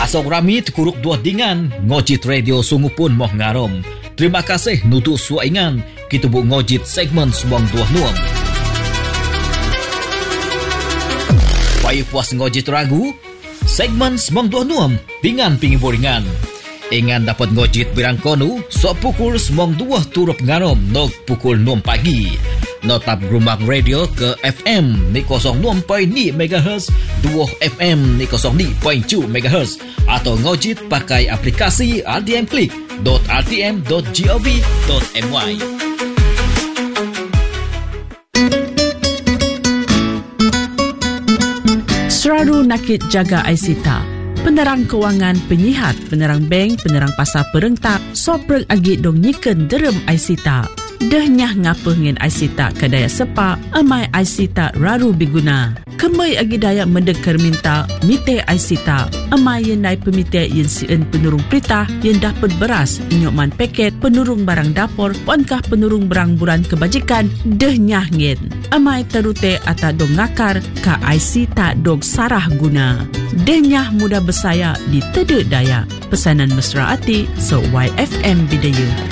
Asok rami terkuruk dua dingan, ngojit radio sungguh pun moh ngarom. Terima kasih nutu suaingan, kita bu ngojit segmen Semong Dua Nuam. Payu puas ngojit ragu, segmen Semong Dua Nuam, pingan pingi boringan. Ingan dapat ngojit birang konu, so pukul Semong Dua turup ngarom, nog pukul 6 pagi. Notap Gerumbang Radio ke FM ni 06.2 MHz, 2 FM ni 02.2 MHz atau ngojit pakai aplikasi rdmklik.rtm.gov.my. Selalu nakit jaga Aisita. Penerang kewangan, penyihat, penerang bank, penerang pasar perentak, soprek agi dong nyiken derem Aisita. Dahnyah ngapa ngin Aisita kadaya sepa, amai Aisita raru biguna. Kemai agi daya mendeker minta, mite Aisita. Amai yenai pemite yen sien penurung perintah, yen dapat beras, inyokman paket, penurung barang dapur, ponkah penurung barang buran kebajikan, dahnyah ngin. Amai terute ata dong ngakar, ka Aisita dong sarah guna. Dahnyah mudah bersaya di tedek daya. Pesanan mesra hati, so YFM Bidayun.